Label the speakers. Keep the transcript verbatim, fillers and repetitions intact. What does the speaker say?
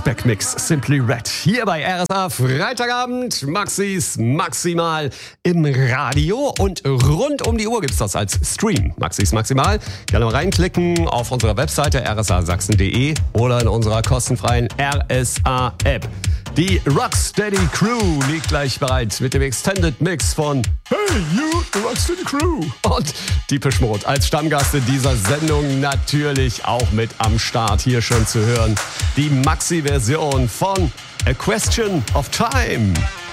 Speaker 1: Flashback-Mix Simply Red hier bei R S A Freitagabend. Maxis Maximal im Radio und rund um die Uhr gibt's das als Stream. Maxis Maximal. Gerne mal reinklicken auf unserer Webseite r s a sachsen punkt d e oder in unserer kostenfreien R S A-App. Die Rocksteady Crew liegt gleich bereit mit dem Extended Mix von Hey You, the Rocksteady Crew. Und Depeche Mode als Stammgast in dieser Sendung natürlich auch mit am Start hier schon zu hören. Die Maxi-Version von A Question of Time.